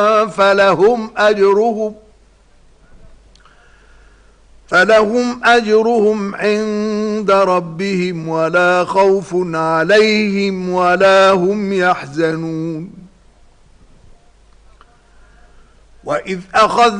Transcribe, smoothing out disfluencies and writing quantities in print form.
فلهم أجرهم عند ربهم ولا خوف عليهم ولا هم يحزنون. وإذ أخذ